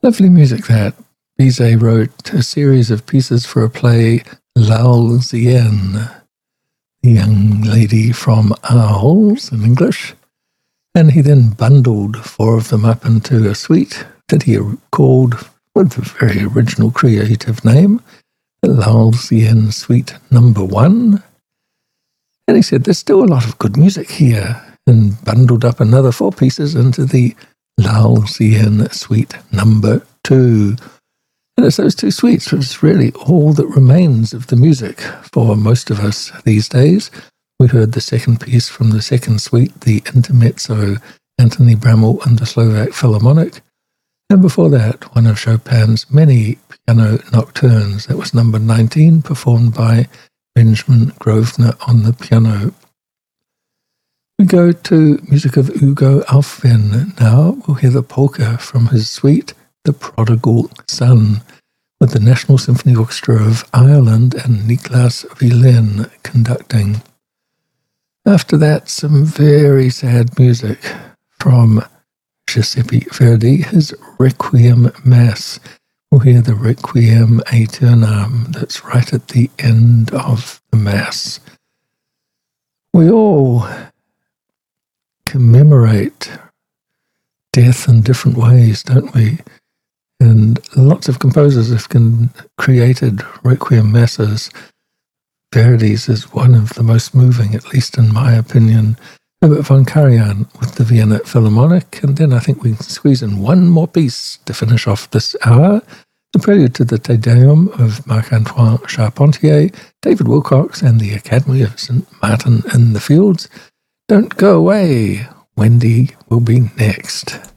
Lovely music that. Bizet wrote a series of pieces for a play, L'Arlésienne, the young lady from Arles in English, and he then bundled 4 of them up into a suite that he called, with a very original creative name, the L'Arlésienne Suite Number 1. And he said, there's still a lot of good music here, and bundled up another 4 pieces into the L'Arlésienne Suite Number 2. And it's those 2 suites, which is really all that remains of the music for most of us these days. We heard the second piece from the second suite, the Intermezzo, Anthony Bramall and the Slovak Philharmonic. And before that, one of Chopin's many piano nocturnes. That was number 19, performed by Benjamin Grosvenor on the piano. We go to music of Hugo Alfven now. We'll hear the polka from his suite, The Prodigal Son, with the National Symphony Orchestra of Ireland and Niklas Vilen conducting. After that, some very sad music from Giuseppe Verdi, his Requiem Mass. We'll hear the Requiem Aeternam that's right at the end of the Mass. We all commemorate death in different ways, don't we? And lots of composers have created Requiem Masses. Verdi's is one of the most moving, at least in my opinion. Herbert von Karajan with the Vienna Philharmonic, and then I think we can squeeze in one more piece to finish off this hour. The prelude to the Te Deum of Marc-Antoine Charpentier, David Wilcox and the Academy of St. Martin in the Fields. Don't go away. Wendy will be next.